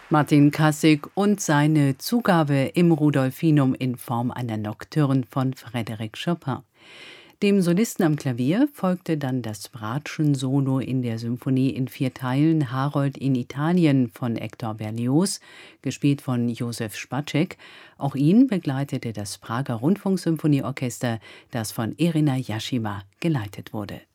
Martin Kassig und seine Zugabe im Rudolfinum in Form einer Nocturne von Frédéric Chopin. Dem Solisten am Klavier folgte dann das Bratschen-Solo in der Symphonie in 4 Teilen Harold in Italien von Hector Berlioz, gespielt von Josef Spacek. Auch ihn begleitete das Prager Rundfunksymphonieorchester, das von Irina Jaschima geleitet wurde.